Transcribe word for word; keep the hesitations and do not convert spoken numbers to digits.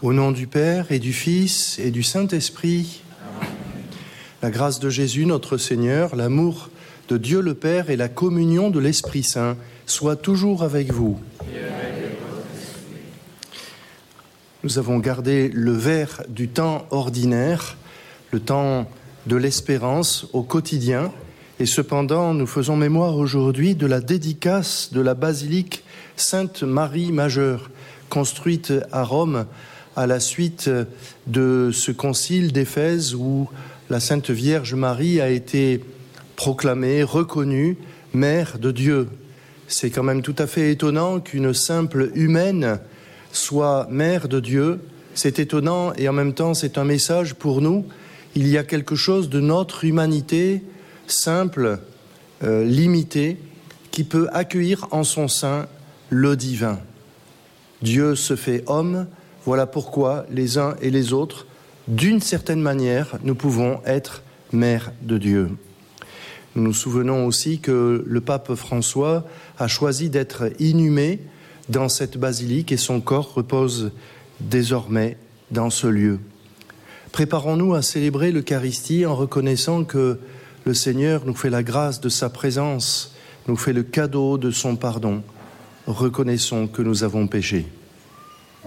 Au nom du Père et du Fils et du Saint-Esprit, la grâce de Jésus notre Seigneur, l'amour de Dieu le Père et la communion de l'Esprit Saint soient toujours avec vous. Nous avons gardé le vers du temps ordinaire, le temps de l'espérance au quotidien, et cependant nous faisons mémoire aujourd'hui de la dédicace de la basilique Sainte-Marie Majeure, construite à Rome à la suite de ce concile d'Éphèse où la Sainte Vierge Marie a été proclamée, reconnue mère de Dieu. C'est quand même tout à fait étonnant qu'une simple humaine soit mère de Dieu. C'est étonnant et en même temps c'est un message pour nous. Il y a quelque chose de notre humanité simple, euh, limitée, qui peut accueillir en son sein le divin. Dieu se fait homme. Voilà pourquoi les uns et les autres, d'une certaine manière, nous pouvons être mères de Dieu. Nous nous souvenons aussi que le pape François a choisi d'être inhumé dans cette basilique et son corps repose désormais dans ce lieu. Préparons-nous à célébrer l'Eucharistie en reconnaissant que le Seigneur nous fait la grâce de sa présence, nous fait le cadeau de son pardon. Reconnaissons que nous avons péché.